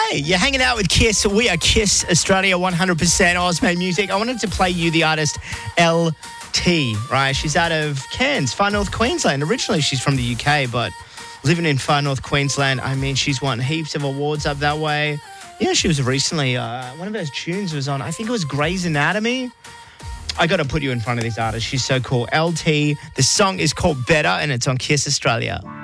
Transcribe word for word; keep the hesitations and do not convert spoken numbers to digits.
Hey, you're hanging out with Kiss. We are Kiss Australia, one hundred percent Ozmade Music. I wanted to play you the artist L T, right? She's out of Cairns, Far North Queensland. Originally, she's from the U K, but living in Far North Queensland, I mean, she's won heaps of awards up that way. You know, she was recently, uh, one of those tunes was on, I think it was Grey's Anatomy. I got to put you in front of this artist. She's so cool. L T. The song is called Better, and it's on Kiss Australia.